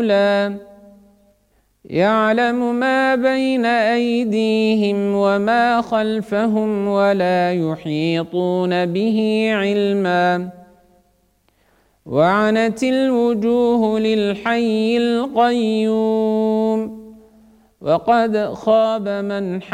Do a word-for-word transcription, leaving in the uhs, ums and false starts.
يعلم ما بين أيديهم وما خلفهم ولا يحيطون به علما وعنت الوجوه للحي القيوم وقد خاب من